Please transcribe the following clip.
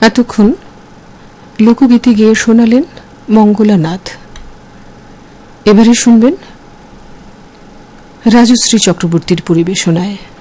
এতক্ষণ লোকগীতি গেয়ে শোনালেন মঙ্গলানাথ। এবারে শুনবেন রাজশ্রী চক্রবর্তীর পরিবেশনায়